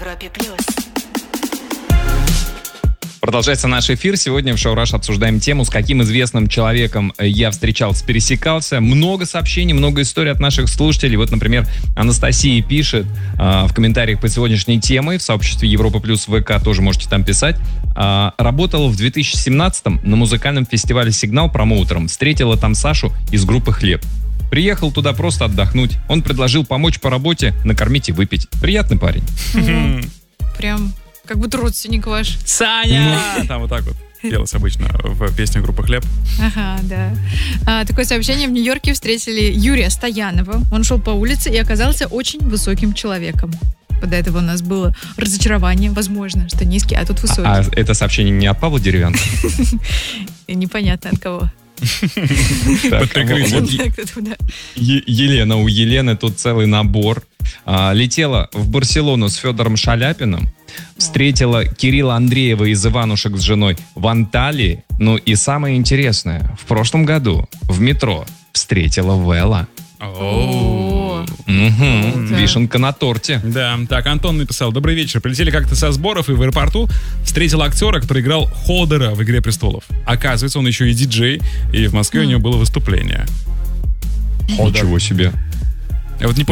Европе плюс. Продолжается наш эфир. Сегодня в Шоу Rush обсуждаем тему, с каким известным человеком я встречался, пересекался. Много сообщений, много историй от наших слушателей. Вот, например, Анастасия пишет в комментариях под сегодняшней темой в сообществе Европа Плюс ВК, тоже можете там писать. Работала в 2017-м на музыкальном фестивале «Сигнал» промоутером. Встретила там Сашу из группы «Хлеб». Приехал туда просто отдохнуть. Он предложил помочь по работе, накормить и выпить. Приятный парень. Прям как будто родственник ваш. Саня! Там вот так вот пелось обычно в песнях группы «Хлеб». Ага, да. Такое сообщение: в Нью-Йорке встретили Юрия Стоянова. Он шел по улице и оказался очень высоким человеком. До этого у нас было разочарование, возможно, что низкий, а тут высокий. А это сообщение не от Павла Деревянца? Непонятно от кого. Елена, у Елены тут целый набор. Летела в Барселону с Федором Шаляпиным, встретила Кирилла Андреева из «Иванушек» с женой в Анталии. Ну и самое интересное, в прошлом году в метро встретила Вэлла. Вишенка на торте. Да, так, Антон написал: добрый вечер. Прилетели как-то со сборов и в аэропорту встретил актера, который играл Ходора в «Игре престолов». Оказывается, он еще и диджей, и в Москве у него было выступление. Ничего себе. Я вот не